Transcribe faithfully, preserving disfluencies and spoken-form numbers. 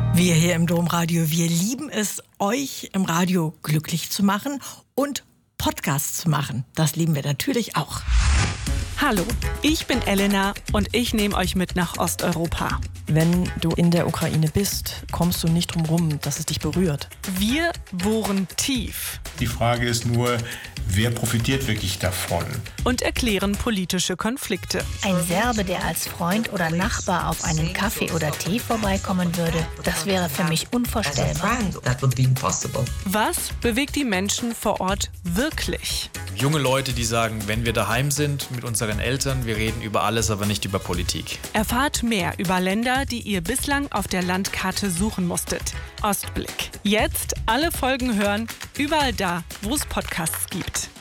Wir hier im Domradio, wir lieben es, euch im Radio glücklich zu machen und Podcasts zu machen. Das lieben wir natürlich auch. Hallo, ich bin Elena und ich nehme euch mit nach Osteuropa. Wenn du in der Ukraine bist, kommst du nicht drum rum, dass es dich berührt. Wir bohren tief. Die Frage ist nur, wer profitiert wirklich davon? Und erklären politische Konflikte. Ein Serbe, der als Freund oder Nachbar auf einen Kaffee oder Tee vorbeikommen würde, das wäre für mich unvorstellbar. Was bewegt die Menschen vor Ort wirklich? Junge Leute, die sagen, wenn wir daheim sind mit unseren Eltern, wir reden über alles, aber nicht über Politik. Erfahrt mehr über Länder, die ihr bislang auf der Landkarte suchen musstet. Ostblick. Jetzt alle Folgen hören, überall da, wo es Podcasts gibt.